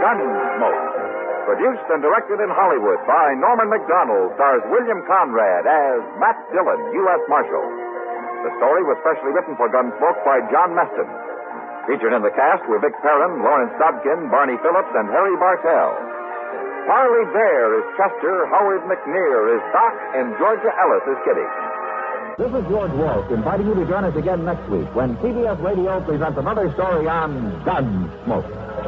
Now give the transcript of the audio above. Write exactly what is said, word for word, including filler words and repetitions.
Gunsmoke. Produced and directed in Hollywood by Norman McDonald, stars William Conrad as Matt Dillon, U S Marshal. The story was specially written for Gunsmoke by John Meston. Featured in the cast were Vic Perrin, Lawrence Dobkin, Barney Phillips, and Harry Bartell. Parley Bear is Chester, Howard McNear is Doc, and Georgia Ellis is Kitty. This is George Walsh inviting you to join us again next week when C B S Radio presents another story on Gunsmoke.